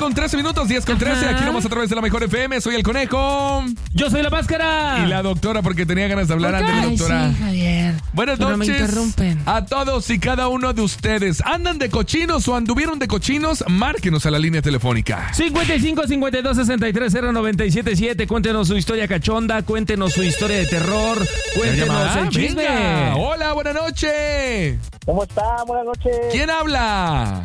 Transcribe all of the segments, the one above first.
10:13, 10:13. Aquí nomás a través de la Mejor FM. Soy el Conejo. Yo soy la Máscara. Y la doctora, porque tenía ganas de hablar antes, doctora. Sí, Javier. Buenas Pero noches me interrumpen. a todos y cada uno de ustedes. ¿Andan de cochinos o anduvieron de cochinos? Márquenos a la línea telefónica. 55 52 63 0977. Cuéntenos su historia cachonda, cuéntenos su historia de terror, cuéntenos el chisme. Venga. Hola, buenas noches. ¿Cómo está? Buenas noches. ¿Quién habla?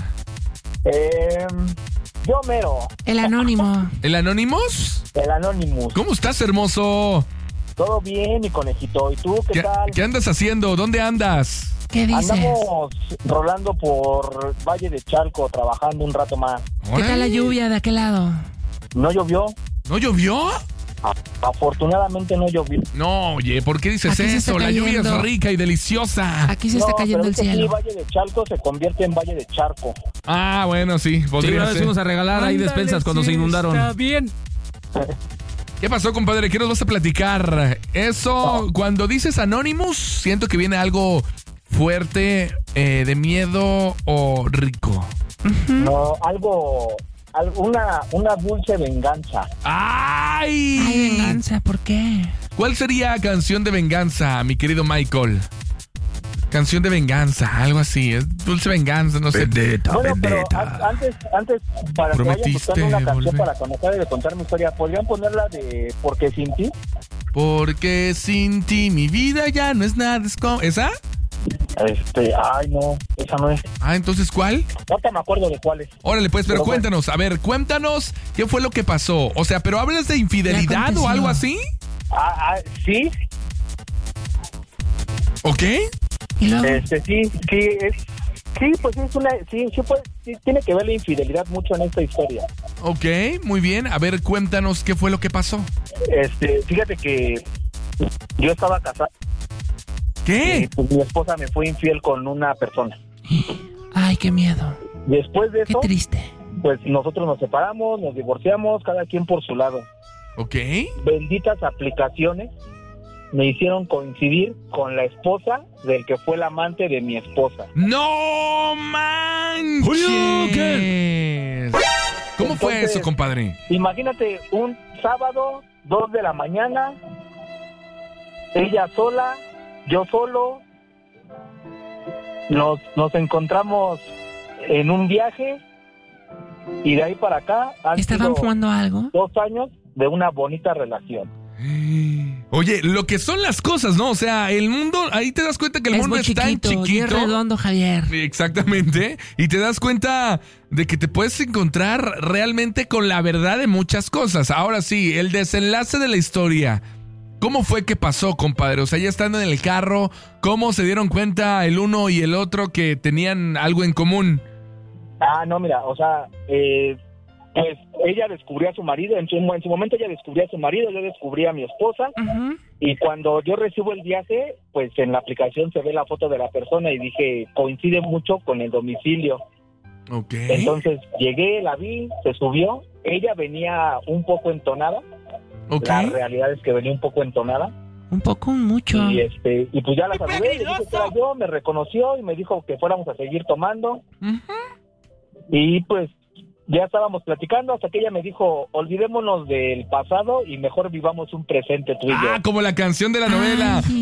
Yo mero, El anónimo. ¿El Anonymous? el Anonymous. ¿Cómo estás, hermoso? Todo bien, mi conejito. ¿Y tú qué tal? ¿Qué andas haciendo? ¿Dónde andas? ¿Qué dices? Andamos rolando por Valle de Chalco, trabajando un rato más. ¿Qué tal la lluvia de aquel lado? ¿No llovió? ¿No llovió? Afortunadamente no llovió. No, oye, ¿por qué dices Aquí se eso? está La lluvia es cayendo. rica y deliciosa. Aquí se está cayendo pero el es que cielo. Sí, Valle de Chalco se convierte en Valle de Charco. Ah, bueno, sí, Sí, podría una vez ser. fuimos a regalar ahí despensas cuando se inundaron. Está bien. ¿Qué pasó, compadre? ¿Qué nos vas a platicar? Eso, cuando dices Anonymous, siento que viene algo fuerte, de miedo o rico. No, una dulce venganza. ¡Ay! Ay, venganza, ¿por qué? ¿Cuál sería canción de venganza, mi querido Michael? Canción de venganza, algo así. Es dulce venganza, no sé. Bueno, pero antes para que vayan Prometiste buscando una canción volver. para conocer y de contar mi historia, ¿podrían ponerla de Porque sin ti? Porque sin ti mi vida ya no es nada. ¿Esa? Ay no, esa no es. Ah, entonces, ¿cuál? Ahorita me acuerdo de cuál es. Órale, pues, pero Pero bueno. cuéntanos. A ver, cuéntanos qué fue lo que pasó. O sea, ¿pero hablas de infidelidad aconteció. o algo así? Sí, ¿Ok? Y luego, pues es una, sí, tiene que ver la infidelidad mucho en esta historia. Ok, muy bien. A ver, cuéntanos qué fue lo que pasó. Fíjate que yo estaba casado y ¿Qué? pues mi esposa me fue infiel con una persona. ay, qué miedo. Después de Qué eso, triste. pues nosotros nos separamos, nos divorciamos, cada quien por su lado. Ok. Benditas aplicaciones me hicieron coincidir con la esposa del que fue el amante de mi esposa. ¡No manches! ¿Cómo fue Entonces, eso, compadre? Imagínate un sábado, 2 de la mañana, ella sola, yo solo, nos encontramos en un viaje y de ahí para acá han ¿Estaban sido fumando algo? 2 años de una bonita relación. Oye, lo que son las cosas, ¿no? O sea, el mundo, ahí te das cuenta que el Es mundo muy es tan chiquito, y es chiquito. redondo, Javier. Exactamente. Y te das cuenta de que te puedes encontrar realmente con la verdad de muchas cosas. Ahora sí, el desenlace de la historia. ¿Cómo fue que pasó, compadre? O sea, ya estando en el carro, ¿cómo se dieron cuenta el uno y el otro que tenían algo en común? No, mira, o sea, pues ella descubrió a su marido, en su momento ella descubrió a su marido, yo descubrí a mi esposa, Ujú. y cuando yo recibo el viaje, pues en la aplicación se ve la foto de la persona y dije, coincide mucho con el domicilio. Ok. Entonces llegué, la vi, se subió, ella venía un poco entonada, Ok. la realidad es que venía un poco entonada, Un poco, mucho. y pues ya la saludé, le dije que era yo, me reconoció y me dijo que fuéramos a seguir tomando, y pues ya estábamos platicando hasta que ella me dijo, olvidémonos del pasado y mejor vivamos un presente tú y yo. Ah, como la canción de la novela. Ay,